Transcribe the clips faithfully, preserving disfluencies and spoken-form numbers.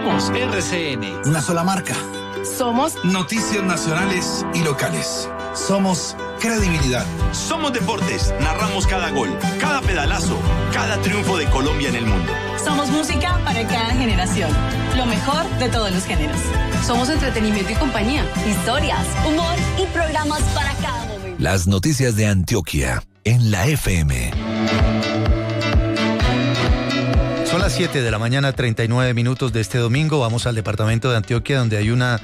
Somos R C N. Una sola marca. Somos noticias nacionales y locales. Somos credibilidad. Somos deportes. Narramos cada gol, cada pedalazo, cada triunfo de Colombia en el mundo. Somos música para cada generación. Lo mejor de todos los géneros. Somos entretenimiento y compañía. Historias, humor y programas para cada momento. Las noticias de Antioquia en la F M. Son las siete de la mañana, treinta y nueve minutos de este domingo. Vamos al departamento de Antioquia, donde hay una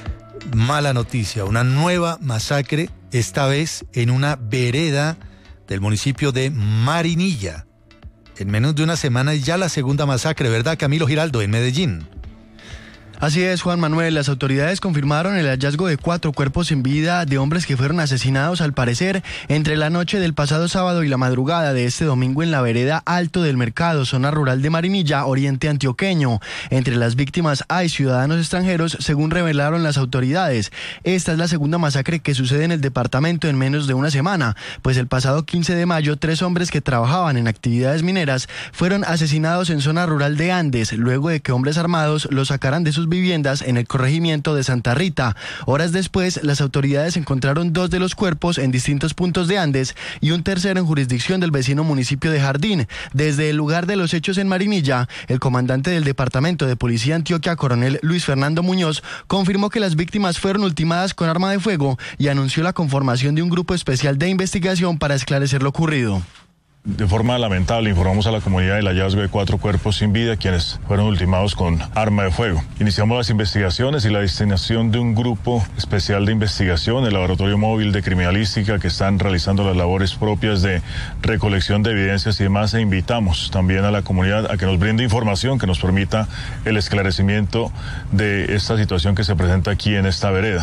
mala noticia, una nueva masacre, esta vez en una vereda del municipio de Marinilla. En menos de una semana ya la segunda masacre, ¿verdad, Camilo Giraldo, en Medellín? Así es, Juan Manuel. Las autoridades confirmaron el hallazgo de cuatro cuerpos sin vida de hombres que fueron asesinados, al parecer, entre la noche del pasado sábado y la madrugada de este domingo en la vereda Alto del Mercado, zona rural de Marinilla, oriente antioqueño. Entre las víctimas hay ciudadanos extranjeros, según revelaron las autoridades. Esta es la segunda masacre que sucede en el departamento en menos de una semana, pues el pasado quince de mayo, tres hombres que trabajaban en actividades mineras fueron asesinados en zona rural de Andes, luego de que hombres armados los sacaran de sus viviendas en el corregimiento de Santa Rita. Horas después, las autoridades encontraron dos de los cuerpos en distintos puntos de Andes y un tercero en jurisdicción del vecino municipio de Jardín. Desde el lugar de los hechos en Marinilla, el comandante del Departamento de Policía Antioquia, coronel Luis Fernando Muñoz, confirmó que las víctimas fueron ultimadas con arma de fuego y anunció la conformación de un grupo especial de investigación para esclarecer lo ocurrido. De forma lamentable informamos a la comunidad del hallazgo de cuatro cuerpos sin vida, quienes fueron ultimados con arma de fuego. Iniciamos las investigaciones y la destinación de un grupo especial de investigación, el Laboratorio Móvil de Criminalística, que están realizando las labores propias de recolección de evidencias y demás, e invitamos también a la comunidad a que nos brinde información que nos permita el esclarecimiento de esta situación que se presenta aquí en esta vereda.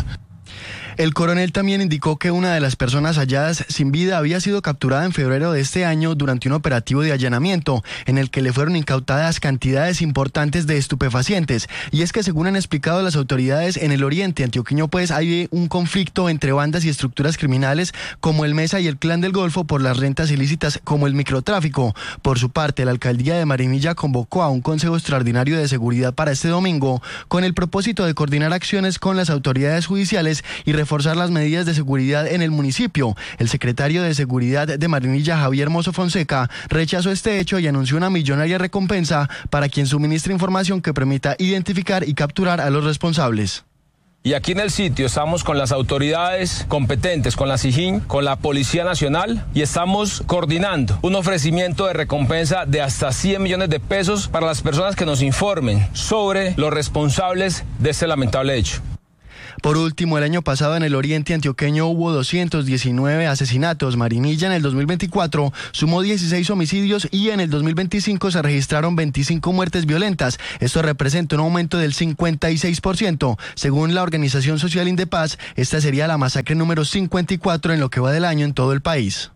El coronel también indicó que una de las personas halladas sin vida había sido capturada en febrero de este año durante un operativo de allanamiento en el que le fueron incautadas cantidades importantes de estupefacientes. Y es que, según han explicado las autoridades, en el oriente antioqueño pues hay un conflicto entre bandas y estructuras criminales como el Mesa y el Clan del Golfo por las rentas ilícitas como el microtráfico. Por su parte, la alcaldía de Marinilla convocó a un consejo extraordinario de seguridad para este domingo con el propósito de coordinar acciones con las autoridades judiciales y reforzar las medidas de seguridad en el municipio. El secretario de Seguridad de Marinilla, Javier Mozo Fonseca, rechazó este hecho y anunció una millonaria recompensa para quien suministre información que permita identificar y capturar a los responsables. Y aquí en el sitio estamos con las autoridades competentes, con la SIJIN, con la Policía Nacional, y estamos coordinando un ofrecimiento de recompensa de hasta cien millones de pesos para las personas que nos informen sobre los responsables de este lamentable hecho. Por último, el año pasado en el oriente antioqueño hubo doscientos diecinueve asesinatos. Marinilla en el dos mil veinticuatro sumó dieciséis homicidios y en el dos mil veinticinco se registraron veinticinco muertes violentas. Esto representa un aumento del cincuenta y seis por ciento. Según la organización social Indepaz, esta sería la masacre número cincuenta y cuatro en lo que va del año en todo el país.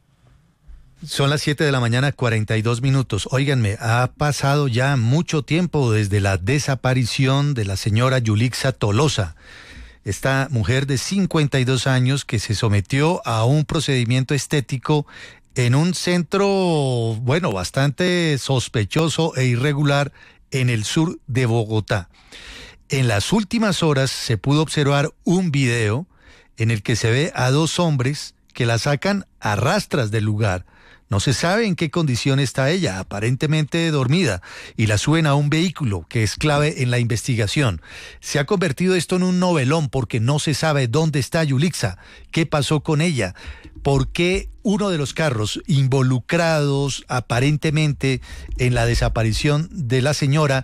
Son las siete de la mañana, cuarenta y dos minutos. Óiganme, ha pasado ya mucho tiempo desde la desaparición de la señora Yulixa Tolosa. Esta mujer de cincuenta y dos años que se sometió a un procedimiento estético en un centro, bueno, bastante sospechoso e irregular en el sur de Bogotá. En las últimas horas se pudo observar un video en el que se ve a dos hombres que la sacan a rastras del lugar. No se sabe en qué condición está ella, aparentemente dormida, y la suben a un vehículo que es clave en la investigación. Se ha convertido esto en un novelón porque no se sabe dónde está Yulixa, qué pasó con ella, por qué uno de los carros involucrados aparentemente en la desaparición de la señora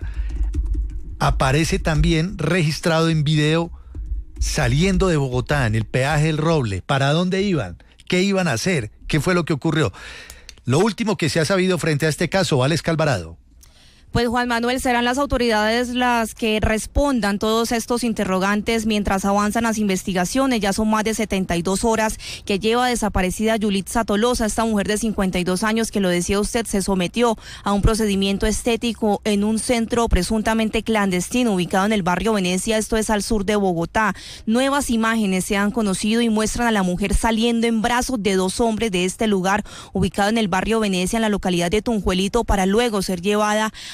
aparece también registrado en video saliendo de Bogotá en el peaje del Roble. ¿Para dónde iban? ¿Qué iban a hacer? ¿Qué fue lo que ocurrió? Lo último que se ha sabido frente a este caso, Alex Alvarado. Pues Juan Manuel, serán las autoridades las que respondan todos estos interrogantes mientras avanzan las investigaciones. Ya son más de setenta y dos horas que lleva desaparecida Yulixa Tolosa, esta mujer de cincuenta y dos años que, lo decía usted, se sometió a un procedimiento estético en un centro presuntamente clandestino ubicado en el barrio Venecia, esto es al sur de Bogotá. Nuevas imágenes se han conocido y muestran a la mujer saliendo en brazos de dos hombres de este lugar ubicado en el barrio Venecia, en la localidad de Tunjuelito, para luego ser llevada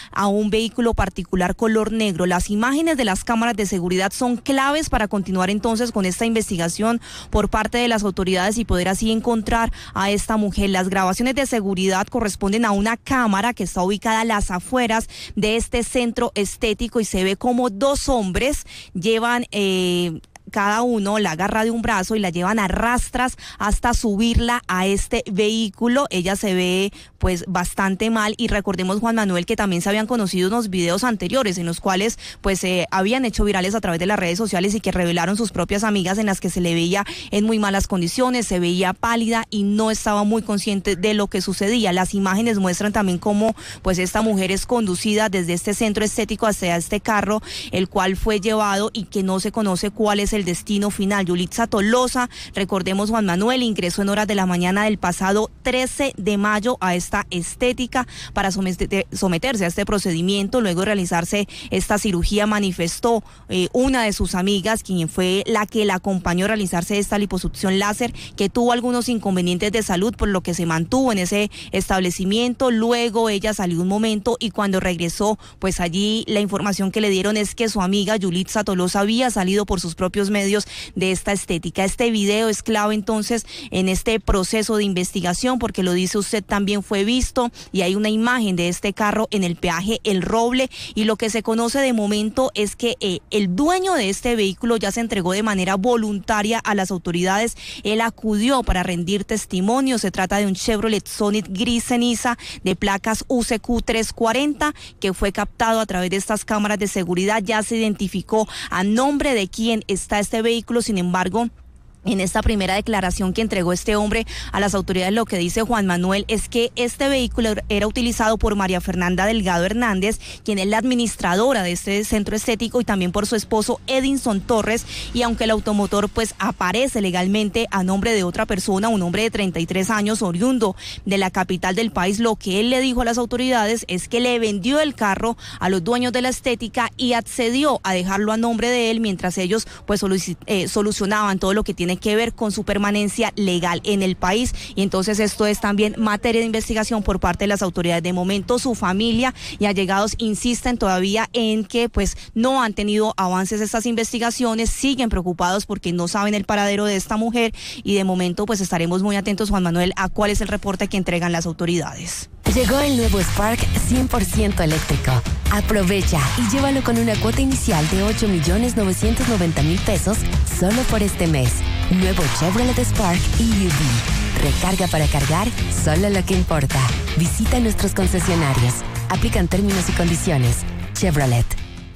a un vehículo particular color negro. Las imágenes de las cámaras de seguridad son claves para continuar entonces con esta investigación por parte de las autoridades y poder así encontrar a esta mujer. Las grabaciones de seguridad corresponden a una cámara que está ubicada a las afueras de este centro estético y se ve como dos hombres llevan eh, cada uno la agarra de un brazo y la llevan a rastras hasta subirla a este vehículo. Ella se ve pues bastante mal y recordemos, Juan Manuel, que también se habían conocido unos videos anteriores en los cuales pues eh, habían hecho virales a través de las redes sociales y que revelaron sus propias amigas en las que se le veía en muy malas condiciones, se veía pálida y no estaba muy consciente de lo que sucedía. Las imágenes muestran también cómo pues esta mujer es conducida desde este centro estético hacia este carro, el cual fue llevado y que no se conoce cuál es el destino final. Yulitza Tolosa, recordemos, Juan Manuel, ingresó en horas de la mañana del pasado trece de mayo a esta estética para someter, someterse a este procedimiento. Luego de realizarse esta cirugía, manifestó eh, una de sus amigas, quien fue la que la acompañó a realizarse esta liposucción láser, que tuvo algunos inconvenientes de salud, por lo que se mantuvo en ese establecimiento. Luego ella salió un momento y cuando regresó, pues allí la información que le dieron es que su amiga Yulitza Tolosa había salido por sus propios medios de esta estética. Este video es clave entonces en este proceso de investigación porque lo dice usted, también fue visto y hay una imagen de este carro en el peaje El Roble y lo que se conoce de momento es que eh, el dueño de este vehículo ya se entregó de manera voluntaria a las autoridades. Él acudió para rendir testimonio. Se trata de un Chevrolet Sonnet gris ceniza de placas U C Q trescientos cuarenta que fue captado a través de estas cámaras de seguridad. Ya se identificó a nombre de quién está este vehículo. Sin embargo, en esta primera declaración que entregó este hombre a las autoridades, lo que dice Juan Manuel es que este vehículo era utilizado por María Fernanda Delgado Hernández, quien es la administradora de este centro estético, y también por su esposo Edinson Torres, y aunque el automotor pues aparece legalmente a nombre de otra persona, un hombre de treinta y tres años oriundo de la capital del país, lo que él le dijo a las autoridades es que le vendió el carro a los dueños de la estética y accedió a dejarlo a nombre de él mientras ellos pues solu- eh, solucionaban todo lo que tiene que ver con su permanencia legal en el país. Y entonces esto es también materia de investigación por parte de las autoridades. De momento su familia y allegados insisten todavía en que pues no han tenido avances estas investigaciones, siguen preocupados porque no saben el paradero de esta mujer y de momento pues estaremos muy atentos, Juan Manuel, a cuál es el reporte que entregan las autoridades. Llegó el nuevo Spark cien por ciento eléctrico. Aprovecha y llévalo con una cuota inicial de ocho millones novecientos noventa mil pesos solo por este mes. Nuevo Chevrolet Spark E U V. Recarga para cargar solo lo que importa. Visita nuestros concesionarios. Aplican términos y condiciones. Chevrolet.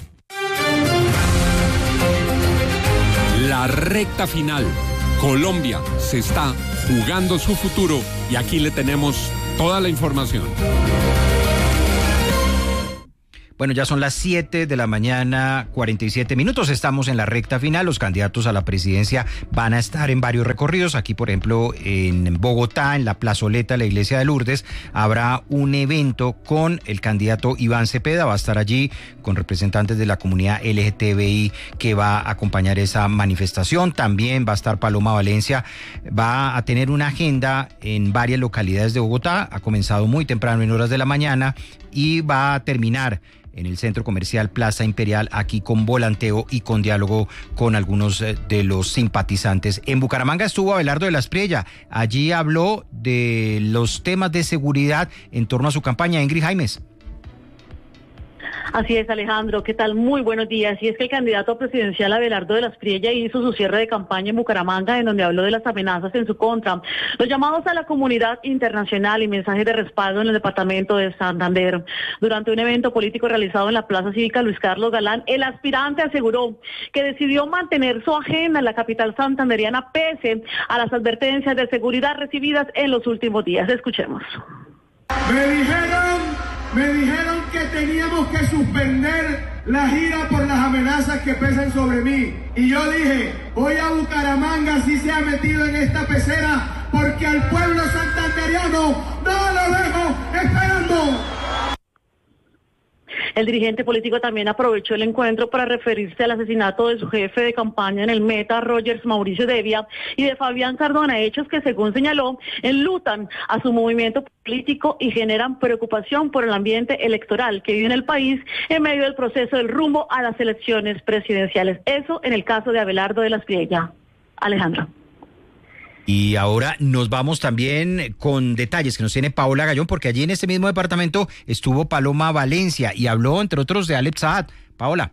La recta final. Colombia se está jugando su futuro y aquí le tenemos toda la información. Bueno, ya son las siete de la mañana, cuarenta y siete minutos. Estamos en la recta final. Los candidatos a la presidencia van a estar en varios recorridos. Aquí, por ejemplo, en Bogotá, en la plazoleta de la Iglesia de Lourdes, habrá un evento con el candidato Iván Cepeda. Va a estar allí con representantes de la comunidad L G T B I que va a acompañar esa manifestación. También va a estar Paloma Valencia. Va a tener una agenda en varias localidades de Bogotá. Ha comenzado muy temprano, en horas de la mañana, y va a terminar en el centro comercial Plaza Imperial, aquí con volanteo y con diálogo con algunos de los simpatizantes. En Bucaramanga estuvo Abelardo de la Espriella. Allí habló de los temas de seguridad en torno a su campaña. Ingrid Jaimes. Así es, Alejandro, ¿qué tal? Muy buenos días. Y es que el candidato presidencial Abelardo de la Espriella hizo su cierre de campaña en Bucaramanga, en donde habló de las amenazas en su contra, los llamados a la comunidad internacional y mensajes de respaldo en el departamento de Santander. Durante un evento político realizado en la Plaza Cívica Luis Carlos Galán, el aspirante aseguró que decidió mantener su agenda en la capital santanderiana pese a las advertencias de seguridad recibidas en los últimos días. Escuchemos. Me dijeron, me dijeron que teníamos que suspender la gira por las amenazas que pesan sobre mí. Y yo dije, voy a Bucaramanga si se ha metido en esta pecera, porque al pueblo santanderiano no lo dejo esperando. El dirigente político también aprovechó el encuentro para referirse al asesinato de su jefe de campaña en el Meta, Rogers Mauricio Devia, y de Fabián Cardona, hechos que, según señaló, enlutan a su movimiento político y generan preocupación por el ambiente electoral que vive en el país en medio del proceso del rumbo a las elecciones presidenciales. Eso en el caso de Abelardo de la Espriella. Alejandro. Y ahora nos vamos también con detalles que nos tiene Paola Gallón, porque allí en este mismo departamento estuvo Paloma Valencia y habló, entre otros, de Alep Saad. Paola.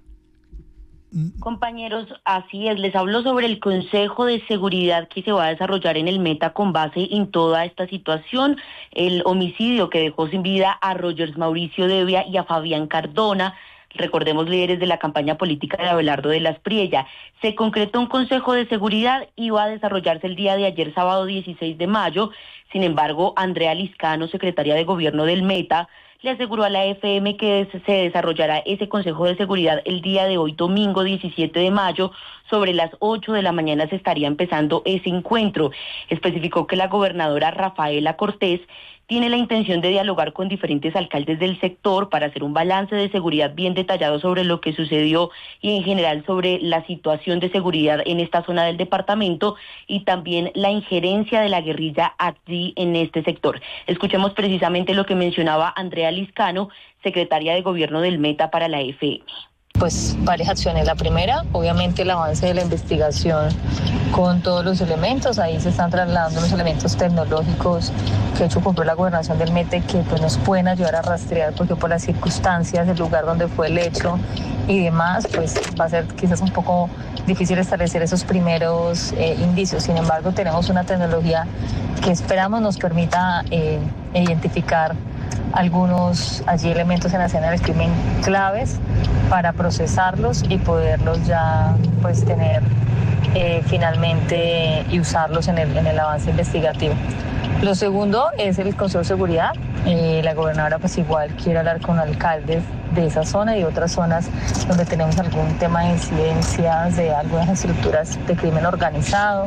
Compañeros, así es, les hablo sobre el Consejo de Seguridad que se va a desarrollar en el Meta con base en toda esta situación, el homicidio que dejó sin vida a Rogers Mauricio Devia y a Fabián Cardona, recordemos, líderes de la campaña política de Abelardo de la Espriella. Se concretó un Consejo de Seguridad y va a desarrollarse el día de ayer, sábado dieciséis de mayo. Sin embargo, Andrea Liscano, secretaria de Gobierno del Meta, le aseguró a la F M que se desarrollará ese Consejo de Seguridad el día de hoy, domingo diecisiete de mayo, sobre las ocho de la mañana se estaría empezando ese encuentro. Especificó que la gobernadora Rafaela Cortés tiene la intención de dialogar con diferentes alcaldes del sector para hacer un balance de seguridad bien detallado sobre lo que sucedió y en general sobre la situación de seguridad en esta zona del departamento y también la injerencia de la guerrilla allí en este sector. Escuchemos precisamente lo que mencionaba Andrea Liscano, secretaria de Gobierno del Meta para la F M. Pues varias acciones. La primera, obviamente, el avance de la investigación con todos los elementos. Ahí se están trasladando los elementos tecnológicos que ha hecho compró la gobernación del Meta, que pues nos pueden ayudar a rastrear, porque por las circunstancias, el lugar donde fue el hecho y demás, pues va a ser quizás un poco difícil establecer esos primeros eh, indicios. Sin embargo, tenemos una tecnología que esperamos nos permita eh, identificar algunos allí elementos en la escena del crimen claves para procesarlos y poderlos ya pues tener eh, finalmente y usarlos en el, en el avance investigativo. Lo segundo es el Consejo de Seguridad. Eh, la gobernadora pues igual quiere hablar con alcaldes de esa zona y otras zonas donde tenemos algún tema de incidencias de algunas estructuras de crimen organizado.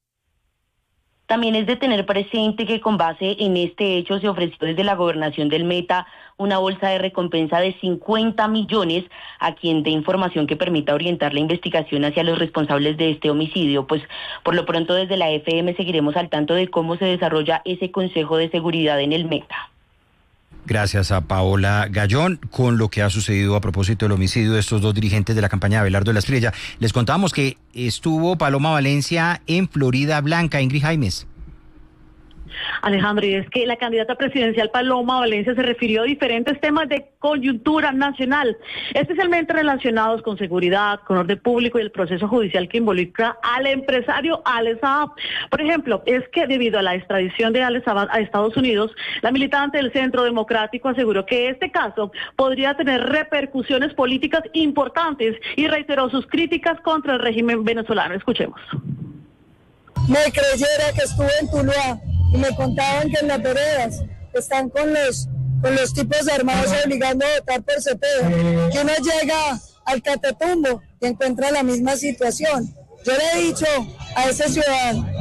También es de tener presente que con base en este hecho se ofreció desde la gobernación del Meta una bolsa de recompensa de cincuenta millones a quien dé información que permita orientar la investigación hacia los responsables de este homicidio. Pues por lo pronto desde la F M seguiremos al tanto de cómo se desarrolla ese Consejo de Seguridad en el Meta. Gracias a Paola Gallón con lo que ha sucedido a propósito del homicidio de estos dos dirigentes de la campaña de Abelardo de la Espriella. Les contábamos que estuvo Paloma Valencia en Florida Blanca. Ingrid Jaimes. Alejandro, y es que la candidata presidencial Paloma Valencia se refirió a diferentes temas de coyuntura nacional, especialmente relacionados con seguridad, con orden público y el proceso judicial que involucra al empresario Alep Saad. Por ejemplo, es que debido a la extradición de Alep Saad a Estados Unidos, la militante del Centro Democrático aseguró que este caso podría tener repercusiones políticas importantes y reiteró sus críticas contra el régimen venezolano. Escuchemos. Me creyera que estuve en Tuluá y me contaban que en las veredas están con los con los tipos armados obligando a votar por Cepeda, que uno llega al Catatumbo y encuentra la misma situación. Yo le he dicho a ese ciudadano